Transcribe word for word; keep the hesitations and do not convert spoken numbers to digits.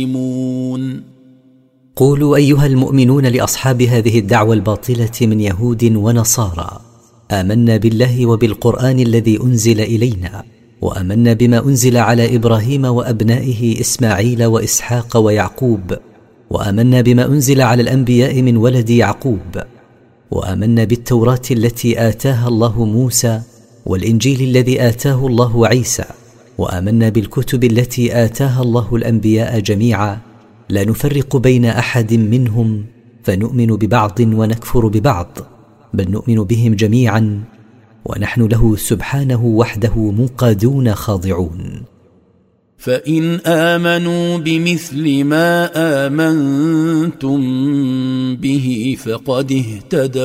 قولوا أيها المؤمنون لأصحاب هذه الدعوة الباطلة من يهود ونصارى: آمنا بالله وبالقرآن الذي أنزل إلينا، وآمنا بما أنزل على إبراهيم وأبنائه إسماعيل وإسحاق ويعقوب، وآمنا بما أنزل على الأنبياء من ولد يعقوب، وآمنا بالتوراة التي آتاها الله موسى، والإنجيل الذي آتاه الله عيسى، وآمنا بالكتب التي آتاها الله الأنبياء جميعا، لا نفرق بين أحد منهم، فنؤمن ببعض ونكفر ببعض، بل نؤمن بهم جميعا ونحن له سبحانه وحده منقادون خاضعون. فإن آمنوا بمثل ما آمنتم به فقد اهتدوا